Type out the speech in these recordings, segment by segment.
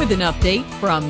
With an update from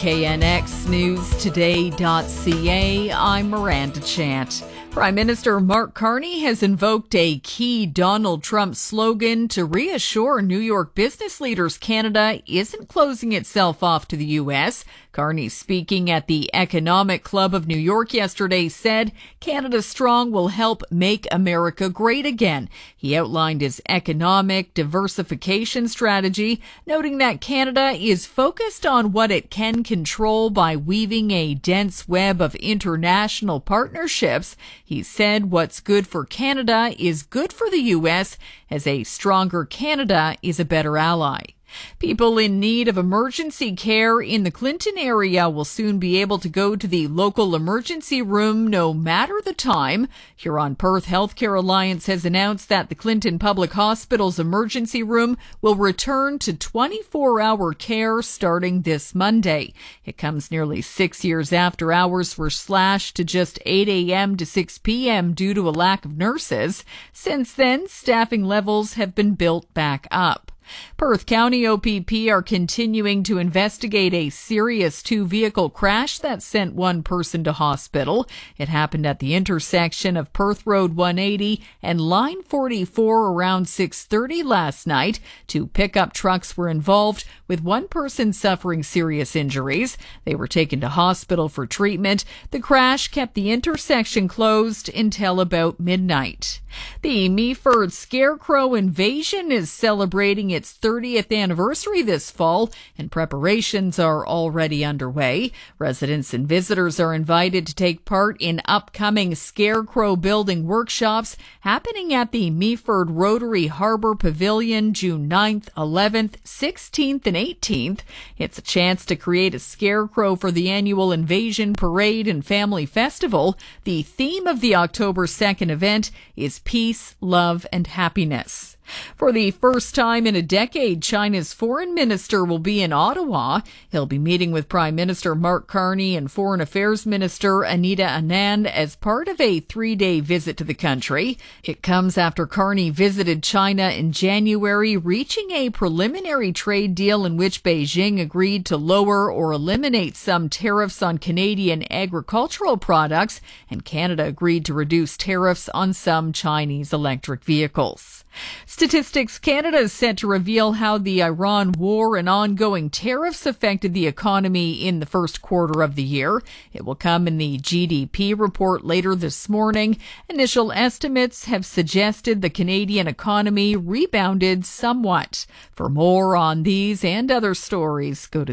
CKNXNewsToday.ca, I'm Miranda Chant. Prime Minister Mark Carney has invoked a key Donald Trump slogan to reassure New York business leaders Canada isn't closing itself off to the U.S. Carney, speaking at the Economic Club of New York yesterday, said Canada Strong will help make America great again. He outlined his economic diversification strategy, noting that Canada is focused on what it can control by weaving a dense web of international partnerships. He said what's good for Canada is good for the U.S., as a stronger Canada is a better ally. People in need of emergency care in the Clinton area will soon be able to go to the local emergency room no matter the time. Huron-Perth Healthcare Alliance has announced that the Clinton Public Hospital's emergency room will return to 24-hour care starting this Monday. It comes nearly 6 years after hours were slashed to just 8 a.m. to 6 p.m. due to a lack of nurses. Since then, staffing levels have been built back up. Perth County OPP are continuing to investigate a serious two-vehicle crash that sent one person to hospital. It happened at the intersection of Perth Road 180 and Line 44 around 6:30 last night. Two pickup trucks were involved, with one person suffering serious injuries. They were taken to hospital for treatment. The crash kept the intersection closed until about midnight. The Meaford Scarecrow Invasion is celebrating its 30th anniversary this fall, and preparations are already underway. Residents and visitors are invited to take part in upcoming scarecrow building workshops happening at the Meaford Rotary Harbor Pavilion June 9th, 11th, 16th, and 18th. It's a chance to create a scarecrow for the annual Invasion Parade and Family Festival. The theme of the October 2nd event is peace, love, and happiness. For the first time in a decade, China's foreign minister will be in Ottawa. He'll be meeting with Prime Minister Mark Carney and Foreign Affairs Minister Anita Anand as part of a 3-day visit to the country. It comes after Carney visited China in January, reaching a preliminary trade deal in which Beijing agreed to lower or eliminate some tariffs on Canadian agricultural products, and Canada agreed to reduce tariffs on some Chinese electric vehicles. Statistics Canada is set to reveal how the Iran war and ongoing tariffs affected the economy in the first quarter of the year. It will come in the GDP report later this morning. Initial estimates have suggested the Canadian economy rebounded somewhat. For more on these and other stories, go to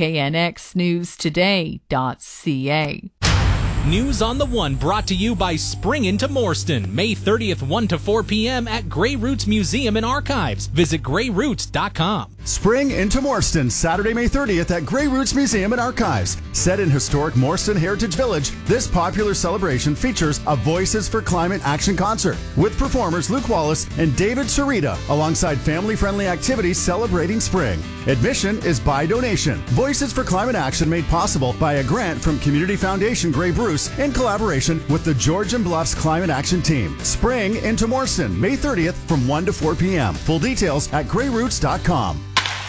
CKNXNewsToday.ca. News on the One brought to you by Spring into Morston, May 30th, 1 to 4 p.m. at Grey Roots Museum and Archives. Visit GreyRoots.com. Spring into Morston, Saturday, May 30th at Grey Roots Museum and Archives. Set in historic Morston Heritage Village, this popular celebration features a Voices for Climate Action concert with performers Luke Wallace and David Sarita, alongside family-friendly activities celebrating spring. Admission is by donation. Voices for Climate Action made possible by a grant from Community Foundation Grey Bruce in collaboration with the Georgian Bluffs Climate Action Team. Spring into Morston, May 30th from 1 to 4 p.m. Full details at GreyRoots.com.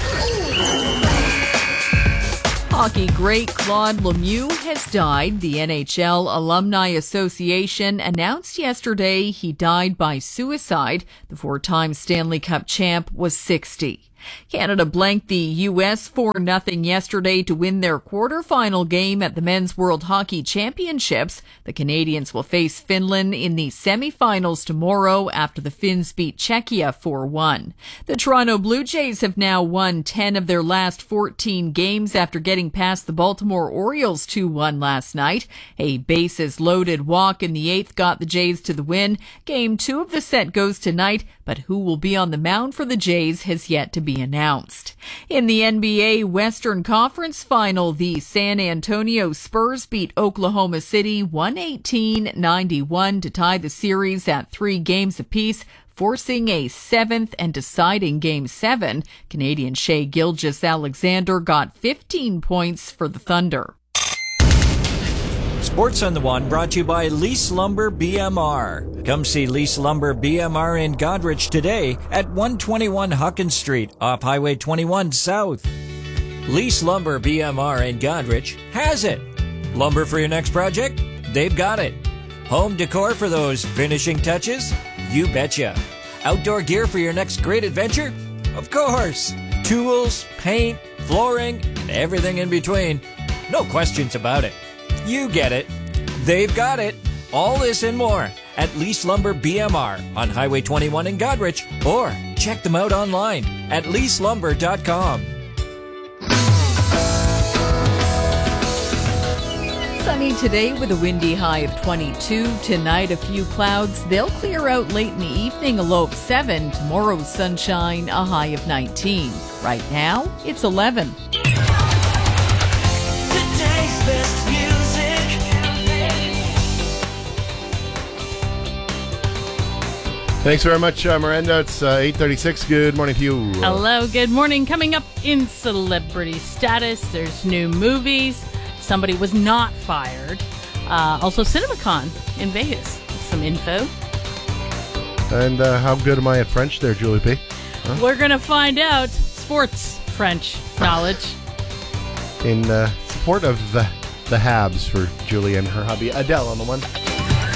Hockey great Claude Lemieux has died. The NHL Alumni Association announced yesterday he died by suicide. The 4-time Stanley Cup champ was 60. Canada blanked the U.S. 4-0 yesterday to win their quarterfinal game at the Men's World Hockey Championships. The Canadians will face Finland in the semifinals tomorrow after the Finns beat Czechia 4-1. The Toronto Blue Jays have now won 10 of their last 14 games after getting past the Baltimore Orioles 2-1 last night. A bases-loaded walk in the 8th got the Jays to the win. Game 2 of the set goes tonight, but who will be on the mound for the Jays has yet to be announced. In the NBA Western Conference Final, the San Antonio Spurs beat Oklahoma City 118-91 to tie the series at 3 games apiece, forcing a 7th and deciding Game 7. Canadian Shai Gilgeous-Alexander got 15 points for the Thunder. Sports on the One brought to you by Lease Lumber BMR. Come see Lease Lumber BMR in Goderich today at 121 Huckins Street off Highway 21 South. Lease Lumber BMR in Godrich has it. Lumber for your next project? They've got it. Home decor for those finishing touches? You betcha. Outdoor gear for your next great adventure? Of course. Tools, paint, flooring, and everything in between. No questions about it. You get it. They've got it. All this and more at Lease Lumber BMR on Highway 21 in Godrich, or check them out online at leaselumber.com. Sunny today with a windy high of 22. Tonight, a few clouds. They'll clear out late in the evening, a low of 7. Tomorrow, sunshine, a high of 19. Right now, it's 11. Today's best music. Thanks very much, Miranda. It's 8:36. Good morning to you. Hello, good morning. Coming up in celebrity status, there's new movies. Somebody was not fired. Also, CinemaCon in Vegas. Some info. And how good am I at French there, Julie P? Huh? We're going to find out sports French knowledge. In support of the Habs for Julie and her hubby Adele on the one.